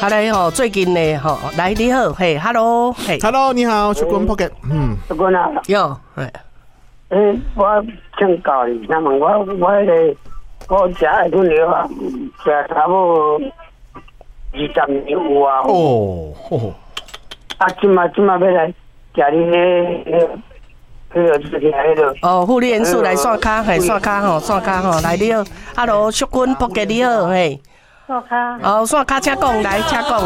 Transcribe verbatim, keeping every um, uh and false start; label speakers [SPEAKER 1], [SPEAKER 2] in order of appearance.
[SPEAKER 1] 啊来吼，最近呢吼，来你好，嘿 ，Hello， 嘿
[SPEAKER 2] ，Hello， 你好，出关 Pocket， 嗯，
[SPEAKER 3] 出关啊，
[SPEAKER 1] 有，嘿，
[SPEAKER 3] 诶，我请教你，那么我我迄个我食的菌疗啊，食差不多二十年有啊。
[SPEAKER 2] 哦，哦，
[SPEAKER 3] 啊，即马即马要来食你迄迄迄个之前迄个。
[SPEAKER 1] 哦，护理元素来线卡，嘿，线卡吼，线卡吼，来你好 ，Hello， 淑君，博给你好，嘿，
[SPEAKER 4] 线卡。
[SPEAKER 1] 哦，线卡，请讲，来，请讲。